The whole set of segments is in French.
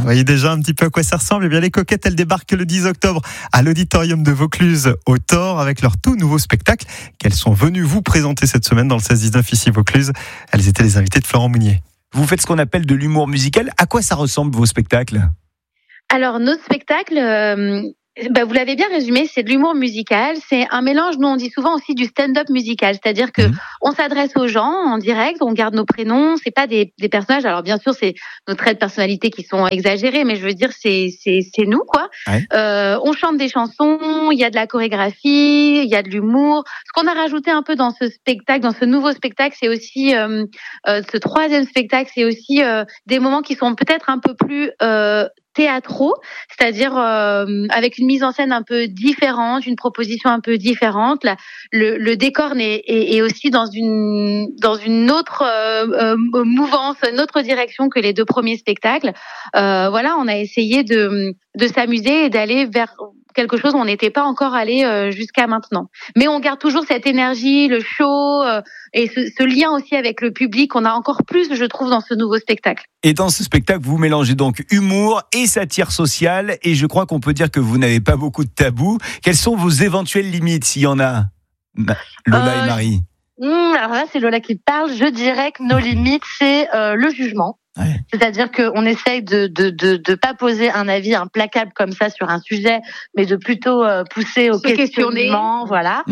voyez déjà un petit peu à quoi ça ressemble. Eh bien, les Coquettes, elles débarquent le 10 octobre à l'Auditorium de Vaucluse au Thor avec leur tout nouveau spectacle qu'elles sont venues vous présenter cette semaine dans le 16-19 ici Vaucluse. Elles étaient les invitées de Florent Mounier. Vous faites ce qu'on appelle de l'humour musical. À quoi ça ressemble vos spectacles ? Alors, nos spectacles, vous l'avez bien résumé, c'est de l'humour musical. C'est un mélange, nous on dit souvent aussi du stand-up musical. C'est-à-dire que on s'adresse aux gens en direct, on garde nos prénoms, c'est pas des personnages. Alors bien sûr, c'est nos traits de personnalité qui sont exagérés, mais je veux dire, c'est nous, quoi. Ouais. On chante des chansons, il y a de la chorégraphie, il y a de l'humour. Ce qu'on a rajouté un peu dans ce spectacle, dans ce nouveau spectacle, c'est aussi, ce troisième spectacle, c'est aussi des moments qui sont peut-être un peu plus théâtraux, c'est-à-dire avec une mise en scène un peu différente, une proposition un peu différente. Le décor est aussi dans une autre mouvance, une autre direction que les deux premiers spectacles. Voilà, on a essayé de s'amuser et d'aller vers quelque chose où on n'était pas encore allé jusqu'à maintenant. Mais on garde toujours cette énergie, le show et ce lien aussi avec le public qu'on a encore plus, je trouve, dans ce nouveau spectacle. Et dans ce spectacle, vous mélangez donc humour et satire sociale. Et je crois qu'on peut dire que vous n'avez pas beaucoup de tabous. Quelles sont vos éventuelles limites, s'il y en a, Lola et Marie? Alors là, c'est Lola qui parle. Je dirais que nos limites, c'est le jugement. Ouais. C'est-à-dire qu'on essaye de pas poser un avis implacable comme ça sur un sujet, mais de plutôt pousser au questionnement, voilà.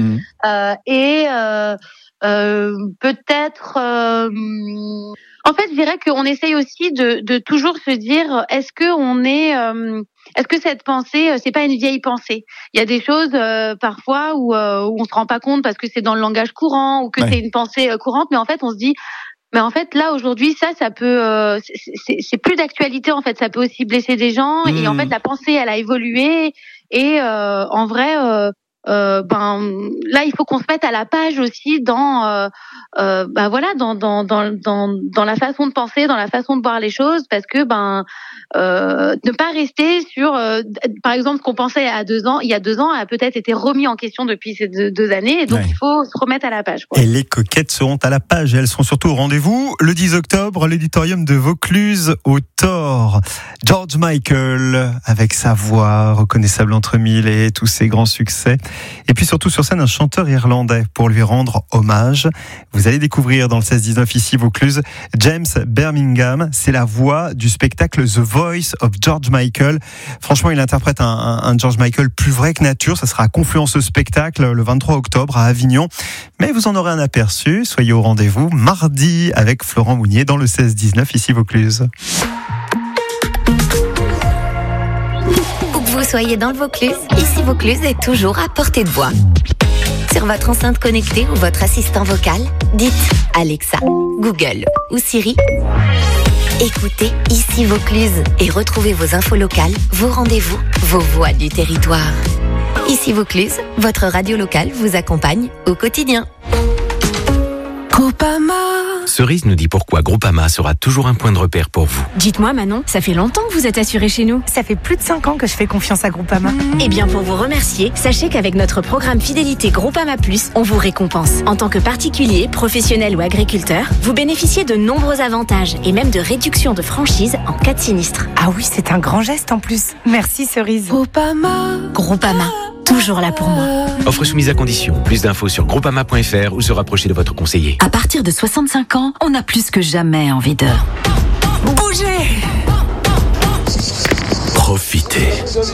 Peut-être. En fait, je dirais qu'on essaye aussi de toujours se dire, est-ce que cette pensée, c'est pas une vieille pensée? Il y a des choses parfois où on se rend pas compte parce que c'est dans le langage courant ou que c'est une pensée courante, mais en fait, on se dit. Mais en fait, là, aujourd'hui, ça peut, c'est plus d'actualité, en fait. Ça peut aussi blesser des gens. Et en fait, la pensée, elle a évolué. Et, en vrai, là, il faut qu'on se mette à la page aussi dans la façon de penser, dans la façon de voir les choses, parce que ne pas rester sur par exemple ce qu'on pensait il y a 2 ans a peut-être été remis en question depuis ces 2 années, et donc il faut se remettre à la page, quoi. Et les Coquettes seront à la page et elles seront surtout au rendez-vous le 10 octobre, l'Auditorium de Vaucluse au Thor. George Michael avec sa voix reconnaissable entre mille et tous ses grands succès. Et puis surtout sur scène, un chanteur irlandais pour lui rendre hommage. Vous allez découvrir dans le 16-19 ici Vaucluse, James Birmingham. C'est la voix du spectacle The Voice of George Michael. Franchement, il interprète un George Michael plus vrai que nature. Ça sera à Confluence Spectacle le 23 octobre à Avignon. Mais vous en aurez un aperçu. Soyez au rendez-vous mardi avec Florent Mounier dans le 16-19 ici Vaucluse. Vous soyez dans le Vaucluse, ici Vaucluse est toujours à portée de voix. Sur votre enceinte connectée ou votre assistant vocal, dites Alexa, Google ou Siri. Écoutez ici Vaucluse et retrouvez vos infos locales, vos rendez-vous, vos voix du territoire. Ici Vaucluse, votre radio locale vous accompagne au quotidien. Groupama. Cerise nous dit pourquoi Groupama sera toujours un point de repère pour vous. Dites-moi Manon, ça fait longtemps que vous êtes assurée chez nous. Ça fait plus de 5 ans que je fais confiance à Groupama. Eh bien pour vous remercier, sachez qu'avec notre programme Fidélité Groupama Plus, on vous récompense. En tant que particulier, professionnel ou agriculteur, vous bénéficiez de nombreux avantages et même de réductions de franchise en cas de sinistre. Ah oui, c'est un grand geste en plus. Merci Cerise. Groupama, toujours là pour moi. Offre soumise à condition. Plus d'infos sur groupama.fr ou se rapprocher de votre conseiller. À partir de 65 ans, on a plus que jamais envie de bouger. Profiter.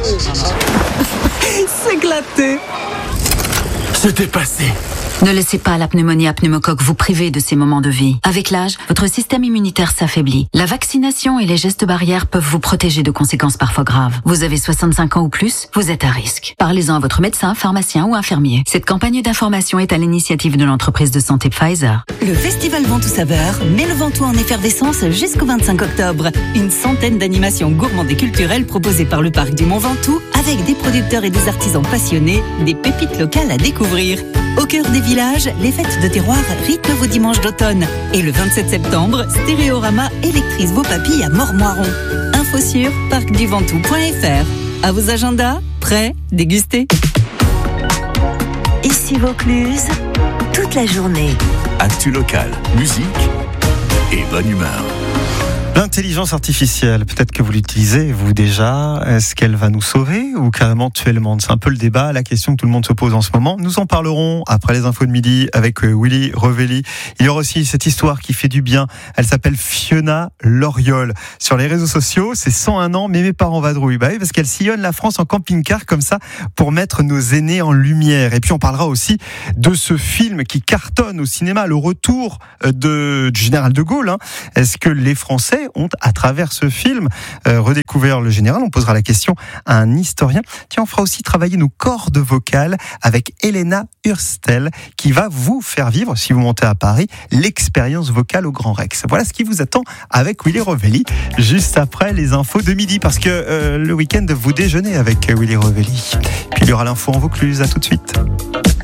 S'éclater. Se dépasser. Ne laissez pas la pneumonie à pneumocoque vous priver de ces moments de vie. Avec l'âge, votre système immunitaire s'affaiblit. La vaccination et les gestes barrières peuvent vous protéger de conséquences parfois graves. Vous avez 65 ans ou plus, vous êtes à risque. Parlez-en à votre médecin, pharmacien ou infirmier. Cette campagne d'information est à l'initiative de l'entreprise de santé Pfizer. Le festival Ventoux Saveur met le Ventoux en effervescence jusqu'au 25 octobre. Une centaine d'animations gourmandes et culturelles proposées par le parc du Mont Ventoux avec des producteurs et des artisans passionnés, des pépites locales à découvrir. Au cœur des villages, les fêtes de terroir rythment vos dimanches d'automne. Et le 27 septembre, Stéréorama électrise vos papilles à Mormoiron. Info sur parcduventoux.fr. À vos agendas, prêts, dégustez. Ici Vaucluse, toute la journée. Actu locale, musique et bonne humeur. L'intelligence artificielle, peut-être que vous l'utilisez, vous déjà. Est-ce qu'elle va nous sauver ou carrément tuer le monde? C'est un peu le débat, la question que tout le monde se pose en ce moment. Nous en parlerons après les infos de midi avec Willy Revelli. Il y aura aussi cette histoire qui fait du bien. Elle s'appelle Fiona Loriol. Sur les réseaux sociaux, c'est 101 ans, mais mes parents vadrouillent. Bah oui, parce qu'elle sillonne la France en camping-car comme ça pour mettre nos aînés en lumière. Et puis on parlera aussi de ce film qui cartonne au cinéma, le retour du général de Gaulle. Est-ce que les Français ont, à travers ce film, redécouvert le général? On posera la question à un historien. Tiens, on fera aussi travailler nos cordes vocales avec Elena Hurstel, qui va vous faire vivre, si vous montez à Paris, l'expérience vocale au Grand Rex. Voilà ce qui vous attend avec Willy Revelli, juste après les infos de midi, parce que le week-end, vous déjeunez avec Willy Revelli. Puis il y aura l'info en Vaucluse. À tout de suite.